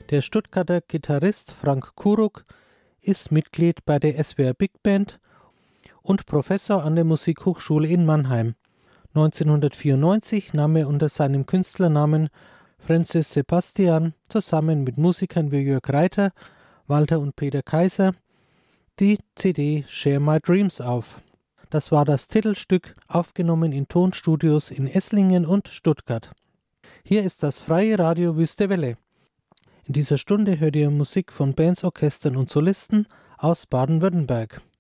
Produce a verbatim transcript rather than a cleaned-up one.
Der Stuttgarter Gitarrist Frank Kuruk ist Mitglied bei der S W R Big Band und Professor an der Musikhochschule in Mannheim. neunzehnhundertvierundneunzig nahm er unter seinem Künstlernamen Francis Sebastian zusammen mit Musikern wie Jörg Reiter, Walter und Peter Kaiser die C D Share My Dreams auf. Das war das Titelstück, aufgenommen in Tonstudios in Esslingen und Stuttgart. Hier ist das Freie Radio Wüste Welle. In dieser Stunde hört ihr Musik von Bands, Orchestern und Solisten aus Baden-Württemberg.